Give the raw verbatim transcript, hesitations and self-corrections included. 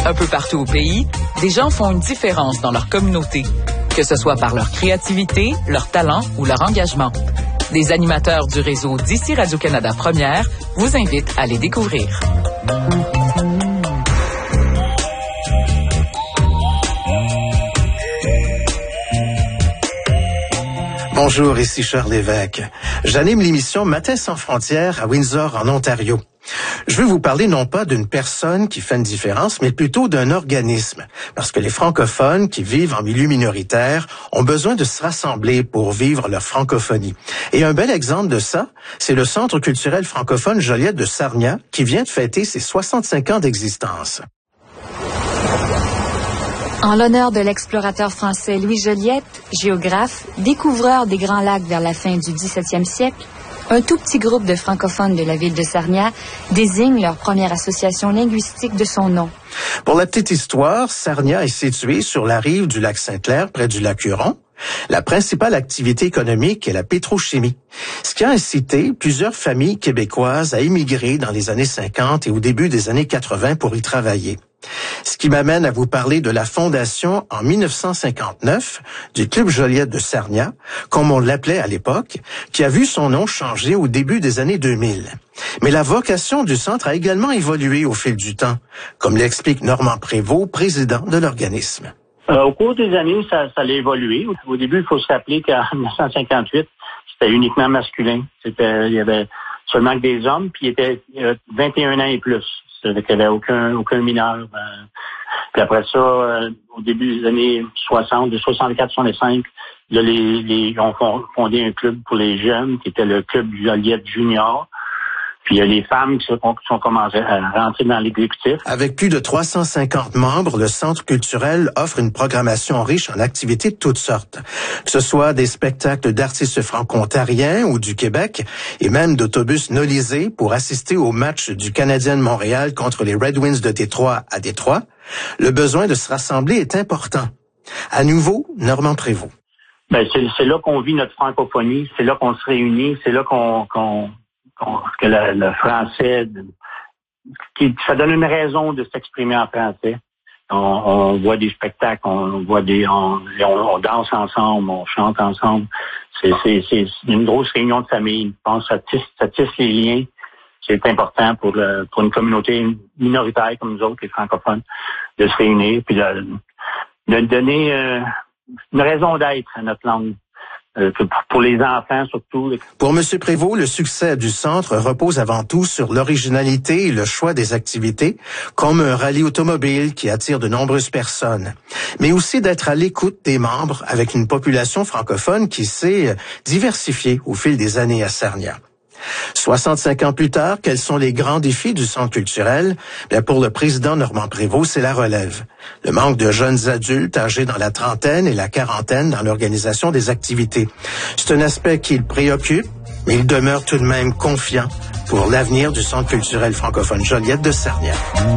Un peu partout au pays, des gens font une différence dans leur communauté, que ce soit par leur créativité, leur talent ou leur engagement. Des animateurs du réseau d'ici Radio-Canada Première vous invitent à les découvrir. Bonjour, ici Charles Lévesque. J'anime l'émission Matin sans frontières à Windsor, en Ontario. Je veux vous parler non pas d'une personne qui fait une différence, mais plutôt d'un organisme. Parce que les francophones qui vivent en milieu minoritaire ont besoin de se rassembler pour vivre leur francophonie. Et un bel exemple de ça, c'est le Centre culturel francophone Joliette de Sarnia qui vient de fêter ses soixante-cinq ans d'existence. En l'honneur de l'explorateur français Louis Joliette, géographe, découvreur des Grands Lacs vers la fin du dix-septième siècle, un tout petit groupe de francophones de la ville de Sarnia désigne leur première association linguistique de son nom. Pour la petite histoire, Sarnia est située sur la rive du lac Sainte-Claire, près du lac Huron. La principale activité économique est la pétrochimie, ce qui a incité plusieurs familles québécoises à émigrer dans les années cinquante et au début des années quatre-vingts pour y travailler. Ce qui m'amène à vous parler de la fondation en mille neuf cent cinquante-neuf du Club Joliette de Sarnia, comme on l'appelait à l'époque, qui a vu son nom changer au début des années deux mille. Mais la vocation du centre a également évolué au fil du temps, comme l'explique Normand Prévost, président de l'organisme. Euh, au cours des années, ça, ça a évolué. Au, au début, il faut se rappeler qu'en mille neuf cent cinquante-huit, c'était uniquement masculin. C'était, il y avait seulement que des hommes, puis il était euh, vingt et un ans et plus. C'est-à-dire qu'il n'y avait aucun, aucun mineur. Euh, puis après ça, euh, au début des années soixante, de soixante-quatre à soixante-cinq, là, les, les, on a fondé un club pour les jeunes, qui était le club Joliette Junior. Puis il y a les femmes qui sont, qui sont commencées à rentrer dans l'exécutif. Avec plus de trois cent cinquante membres, le Centre culturel offre une programmation riche en activités de toutes sortes. Que ce soit des spectacles d'artistes franco-ontariens ou du Québec, et même d'autobus nolisés pour assister au match du Canadien de Montréal contre les Red Wings de Détroit à Détroit, le besoin de se rassembler est important. À nouveau, Normand Prévost. Ben, c'est, c'est là qu'on vit notre francophonie, c'est là qu'on se réunit, c'est là qu'on... qu'on que le, le français, qui, ça donne une raison de s'exprimer en français. On, on voit des spectacles, on voit des, on, on, on danse ensemble, on chante ensemble. C'est, c'est, c'est une grosse réunion de famille. Je pense que ça tisse, ça tisse les liens. C'est important pour, le, pour une communauté minoritaire comme nous autres, les francophones, de se réunir puis de, de donner euh, une raison d'être à notre langue. Euh, pour les enfants surtout. Pour M. Prévost, le succès du centre repose avant tout sur l'originalité et le choix des activités, comme un rallye automobile qui attire de nombreuses personnes, mais aussi d'être à l'écoute des membres avec une population francophone qui s'est diversifiée au fil des années à Sarnia. soixante-cinq ans plus tard, quels sont les grands défis du centre culturel? Bien, pour le président Normand Prévost, c'est la relève. Le manque de jeunes adultes âgés dans la trentaine et la quarantaine dans l'organisation des activités. C'est un aspect qui le préoccupe, mais il demeure tout de même confiant pour l'avenir du centre culturel francophone Joliette de Sarnia.